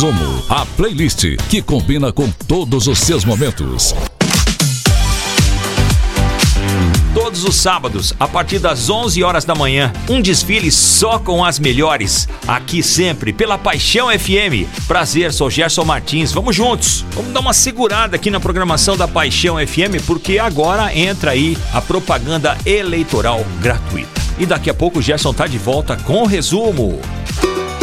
Resumo, a playlist que combina com todos os seus momentos. Todos os sábados, a partir das 11 horas da manhã, um desfile só com as melhores. Aqui sempre, pela Paixão FM. Prazer, sou Gerson Martins. Vamos juntos. Vamos dar uma segurada aqui na programação da Paixão FM, porque agora entra aí a propaganda eleitoral gratuita. E daqui a pouco o Gerson tá de volta com o resumo.